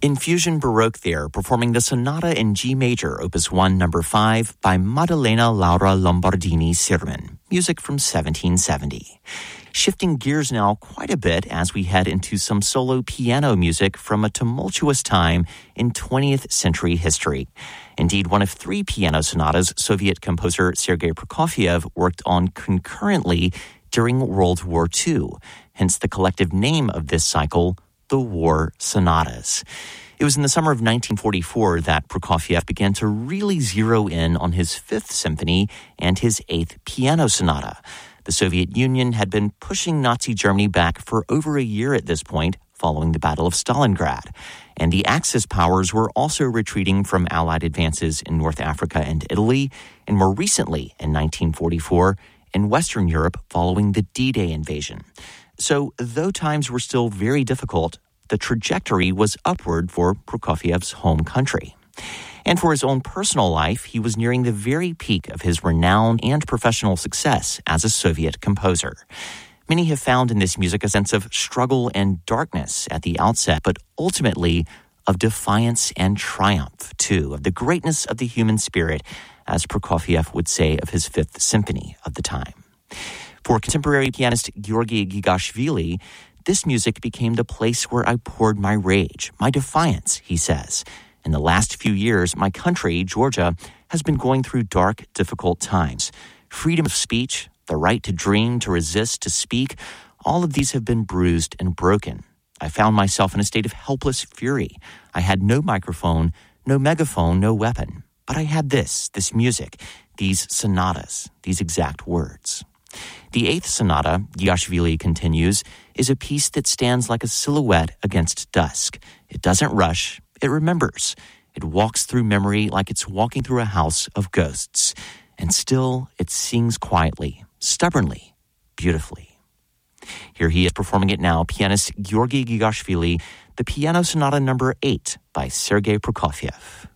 Infusion Baroque there, performing the Sonata in G major, Opus 1, number 5, by Maddalena Laura Lombardini Sirman, music from 1770. Shifting gears now quite a bit as we head into some solo piano music from a tumultuous time in 20th century history. Indeed, one of 3 piano sonatas Soviet composer Sergei Prokofiev worked on concurrently during World War II, hence the collective name of this cycle, the War Sonatas. It was in the summer of 1944 that Prokofiev began to really zero in on his 5th Symphony and his 8th Piano Sonata. The Soviet Union had been pushing Nazi Germany back for over a year at this point, following the Battle of Stalingrad. And the Axis powers were also retreating from Allied advances in North Africa and Italy, and more recently, in 1944, in Western Europe following the D-Day invasion. So, though times were still very difficult, the trajectory was upward for Prokofiev's home country. And for his own personal life, he was nearing the very peak of his renown and professional success as a Soviet composer. Many have found in this music a sense of struggle and darkness at the outset, but ultimately of defiance and triumph, too, of the greatness of the human spirit, as Prokofiev would say of his 5th Symphony of the time. For contemporary pianist Georgy Gigashvili, this music became the place where I poured my rage, my defiance, he says. In the last few years, my country, Georgia, has been going through dark, difficult times. Freedom of speech, the right to dream, to resist, to speak, all of these have been bruised and broken. I found myself in a state of helpless fury. I had no microphone, no megaphone, no weapon. But I had this music, these sonatas, these exact words. The 8th sonata, Gigashvili continues, is a piece that stands like a silhouette against dusk. It doesn't rush, it remembers. It walks through memory like it's walking through a house of ghosts. And still, it sings quietly, stubbornly, beautifully. Here he is performing it now, pianist Georgy Gigashvili, the Piano Sonata number 8 by Sergei Prokofiev.